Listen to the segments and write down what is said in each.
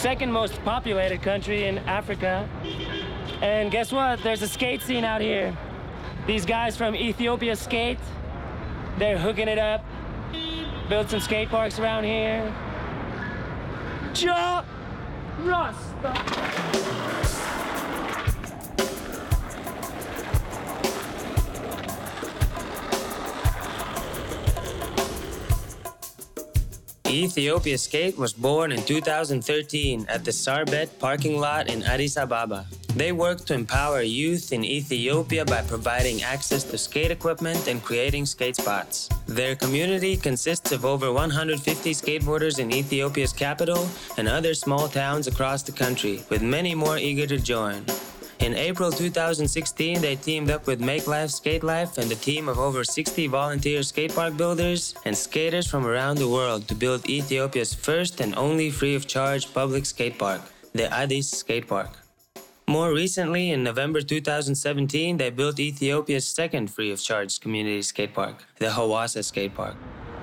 second most populated country in Africa. And guess what? There's a skate scene out here. These guys from Ethiopia Skate, they're hooking it up. Built some skate parks around here. Ja Rasta. Ethiopia Skate was born in 2013 at the Sarbet parking lot in Addis Ababa. They work to empower youth in Ethiopia by providing access to skate equipment and creating skate spots. Their community consists of over 150 skateboarders in Ethiopia's capital and other small towns across the country, with many more eager to join. In April 2016, they teamed up with Make Life Skate Life and a team of over 60 volunteer skatepark builders and skaters from around the world to build Ethiopia's first and only free-of-charge public skatepark, the Addis Skatepark. More recently, in November 2017, they built Ethiopia's second free-of-charge community skatepark, the Hawassa Skatepark.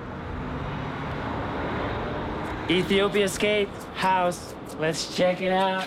Ethiopia Skate House. Let's check it out.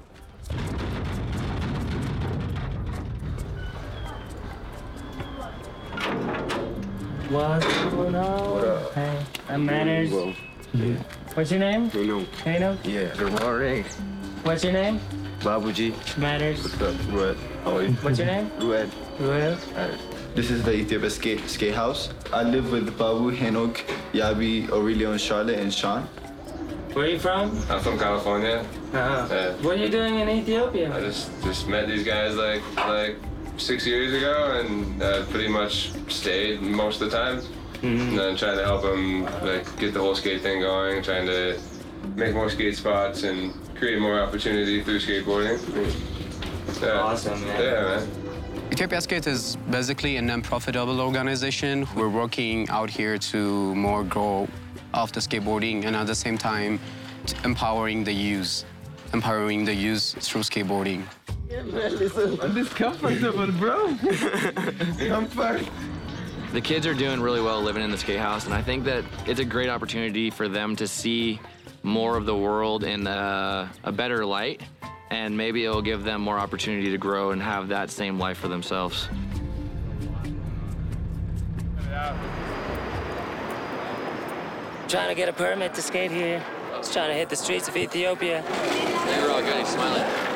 What's going on? What up? Hey, I'm Manners. Yeah. What's your name? Kano. Kano? Yeah, the wrong ring. What's your name? Babuji. Manners. What's up, Rued? How are you? What's your name? Rued. Ruel. This is the Ethiopia Skate House. I live with Babu, Henok, Yabi, Aurelio, and Charlotte, and Sean. Where are you from? I'm from California. What are you doing in Ethiopia? I just met these guys like 6 years ago, and pretty much stayed most of the time. And then trying to help them get the whole skate thing going, trying to make more skate spots and create more opportunity through skateboarding. Yeah. Awesome, man. Yeah, man. Ethiopia Skate is basically a non-profitable organization. We're working out here to more grow off the skateboarding and at the same time empowering the youth through skateboarding. Yeah, man, listen. I'm discomfortable, bro. Comfort. The kids are doing really well living in the skate house, and I think that it's a great opportunity for them to see more of the world in a better light, and maybe it'll give them more opportunity to grow and have that same life for themselves. Trying to get a permit to skate here. Just trying to hit the streets of Ethiopia. Hey, we're all good. Smiling.